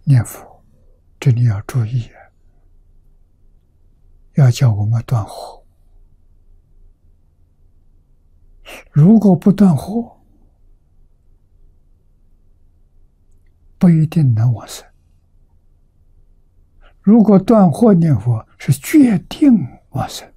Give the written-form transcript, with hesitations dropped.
念佛，这里要注意，要叫我们断火。如果不断火，不一定能往生。如果断火念佛，是决定往生。